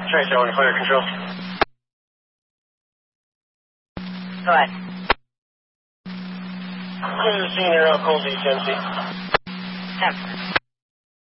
Trace, I want fire control. Go ahead. Clear the scene, air out, cold east, MC. 10.